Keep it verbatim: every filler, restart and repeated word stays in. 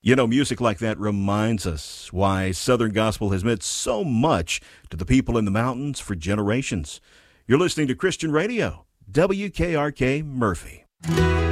You know, music like that reminds us why Southern Gospel has meant so much to the people in the mountains for generations. You're listening to Christian Radio, W K R K Murphy.